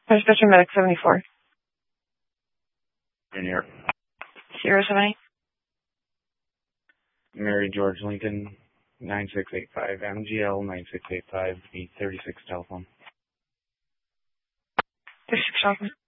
Dispatcher Medic 74. In here. 078. Mary George Lincoln 9685 MGL 9685 B36 telephone. 36 telephone.